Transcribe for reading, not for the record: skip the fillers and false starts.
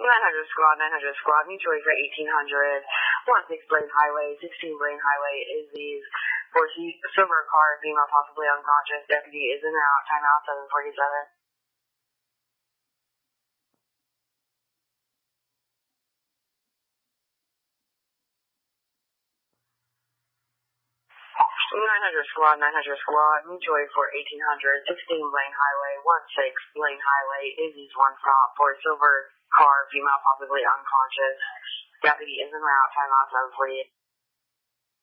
900 squad, mutually for 1800, 16 Blaine Highway, 16 Blaine Highway is these for silver car, female possibly unconscious, deputy is in or out, timeout 747. 900 squad, mutually for 1800, 16 Blaine Highway, 16 Blaine Highway, Izzy's one stop for silver car, female possibly unconscious, deputy is en route, timeout 748.